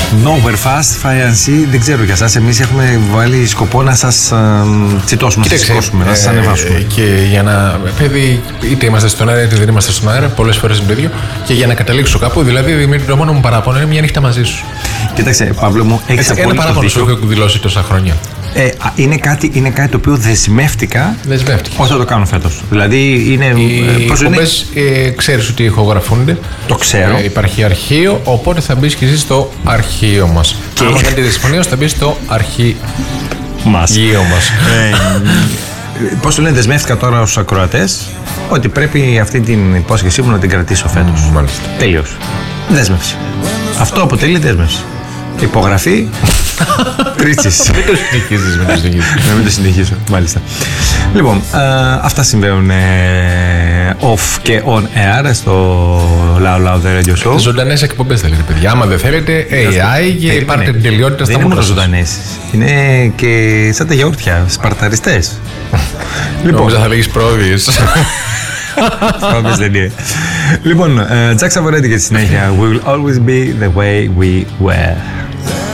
Nowhere Fast, Fiancé, δεν ξέρω για εσάς. Εμείς έχουμε βάλει σκοπό να σας τσιτώσουμε, να σας σηκώσουμε, να σας ανεβάσουμε. Και για να. Παιδί, είτε είμαστε στον αέρα είτε δεν είμαστε στον αέρα, πολλές φορές είναι το ίδιο. Και για να καταλήξω κάπου, δηλαδή, Δημήτρη, το μόνο μου παράπονο είναι μια νύχτα μαζί σου. Κοίταξε, Παύλο μου, έχεις απόλυτο δίκιο. Ένα παράπονο σου έχω εκδηλώσει τόσα χρόνια. Είναι κάτι το οποίο δεσμεύτηκα. Όχι, θα το κάνω φέτος. Δηλαδή είναι. Οι εκπομπές ξέρεις ότι ηχογραφούνται. Το ξέρω. Υπάρχει αρχείο, οπότε θα μπεις και εσύ στο αρχείο μας. Και αν κάνετε τη συμφωνία, θα μπεις στο αρχείο μας. Πώς το λένε, δεσμεύτηκα τώρα στους ακροατές ότι πρέπει αυτή την υπόσχεσή μου να την κρατήσω φέτος. Μάλιστα. Τελείως. Δέσμευση. Αυτό αποτελεί δέσμευση. Υπογραφή. Τρίτσις. Μην το συνεχίσεις. Μην το συνεχίσω, μάλιστα. Λοιπόν, αυτά συμβαίνουν off και on air στο Loud Loud The Radio Show. Ζωντανές εκπομπές θέλετε, παιδιά. Άμα δεν θέλετε, AI και πάρτε την τελειότητα στα μούτρα. Δεν είναι μόνο ζωντανές. Είναι και σαν τα γιαούρτια, σπαρταριστές. Λοιπόν, θα λέγεις πρόβειες. Πρόβειες δεν είναι. Λοιπόν, Jack Savoretti για τη συνέχεια. We will always be the way we were.